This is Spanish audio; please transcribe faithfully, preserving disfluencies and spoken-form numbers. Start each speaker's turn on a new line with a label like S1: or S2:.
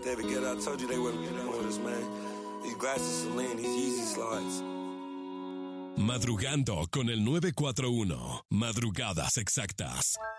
S1: David Guetta, I told you they wouldn't be done with us, man. These glasses Celine, these Yeezy slides.
S2: Madrugando con el nueve cuatro uno. Madrugadas exactas.